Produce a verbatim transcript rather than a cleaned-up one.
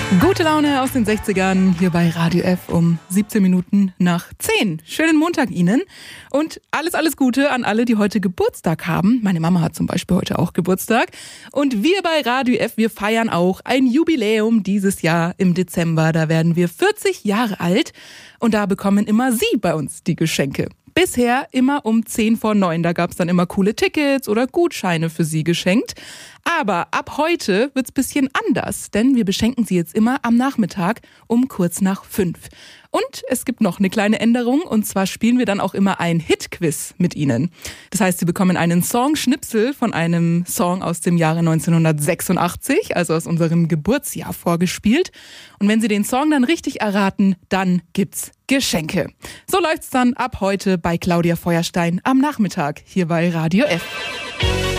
Gute Laune aus den sechzigern hier bei Radio F um siebzehn Minuten nach zehn. Schönen Montag Ihnen und alles, alles Gute an alle, die heute Geburtstag haben. Meine Mama hat zum Beispiel heute auch Geburtstag. Und wir bei Radio F, wir feiern auch ein Jubiläum dieses Jahr im Dezember. Da werden wir vierzig Jahre alt und da bekommen immer Sie bei uns die Geschenke. Bisher immer um zehn vor neun, da gab's dann immer coole Tickets oder Gutscheine für Sie geschenkt. Aber ab heute wird's bisschen anders, denn wir beschenken Sie jetzt immer am Nachmittag um kurz nach fünf. Und es gibt noch eine kleine Änderung, und zwar spielen wir dann auch immer ein Hit-Quiz mit Ihnen. Das heißt, Sie bekommen einen Song-Schnipsel von einem Song aus dem Jahre neunzehnhundertsechsundachtzig, also aus unserem Geburtsjahr vorgespielt. Und wenn Sie den Song dann richtig erraten, dann gibt's Geschenke. So läuft's dann ab heute bei Claudia Feuerstein am Nachmittag hier bei Radio F.